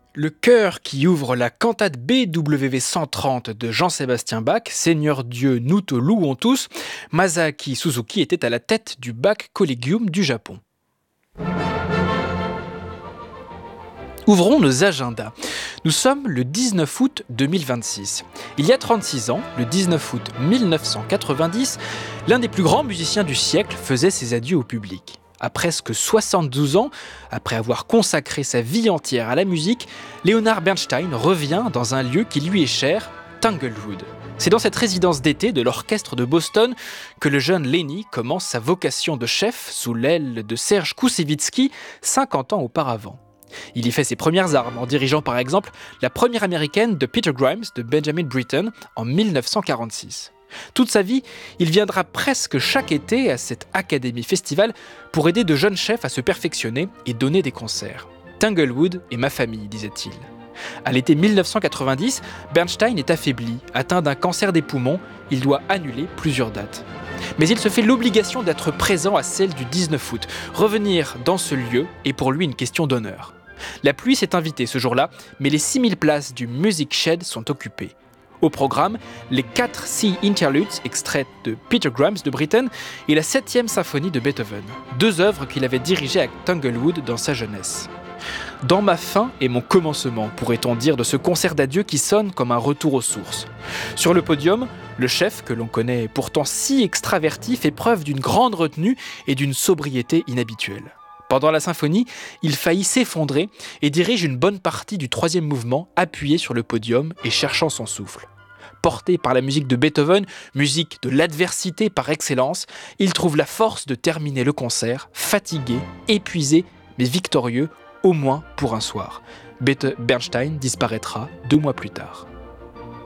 Le chœur qui ouvre la cantate BWV 130 de Jean-Sébastien Bach, Seigneur Dieu, nous te louons tous, Masaaki Suzuki était à la tête du Bach Collegium du Japon. Ouvrons nos agendas. Nous sommes le 19 août 2026. Il y a 36 ans, le 19 août 1990, l'un des plus grands musiciens du siècle faisait ses adieux au public. À presque 72 ans, après avoir consacré sa vie entière à la musique, Leonard Bernstein revient dans un lieu qui lui est cher, Tanglewood. C'est dans cette résidence d'été de l'orchestre de Boston que le jeune Lenny commence sa vocation de chef sous l'aile de Serge Koussevitzky 50 ans auparavant. Il y fait ses premières armes en dirigeant par exemple la première américaine de Peter Grimes de Benjamin Britten en 1946. Toute sa vie, il viendra presque chaque été à cette Academy Festival pour aider de jeunes chefs à se perfectionner et donner des concerts. Tanglewood est ma famille, disait-il. À l'été 1990, Bernstein est affaibli, atteint d'un cancer des poumons, il doit annuler plusieurs dates. Mais il se fait l'obligation d'être présent à celle du 19 août. Revenir dans ce lieu est pour lui une question d'honneur. La pluie s'est invitée ce jour-là, mais les 6000 places du Music Shed sont occupées. Au programme, les 4 Sea Interludes, extraits de Peter Grimes de Britten, et la 7e symphonie de Beethoven, 2 œuvres qu'il avait dirigées à Tanglewood dans sa jeunesse. Dans ma fin et mon commencement, pourrait-on dire, de ce concert d'adieu qui sonne comme un retour aux sources. Sur le podium, le chef, que l'on connaît pourtant si extraverti, fait preuve d'une grande retenue et d'une sobriété inhabituelle. Pendant la symphonie, il faillit s'effondrer et dirige une bonne partie du 3e mouvement appuyé sur le podium et cherchant son souffle. Porté par la musique de Beethoven, musique de l'adversité par excellence, il trouve la force de terminer le concert, fatigué, épuisé, mais victorieux, au moins pour un soir. Bernstein disparaîtra 2 mois plus tard.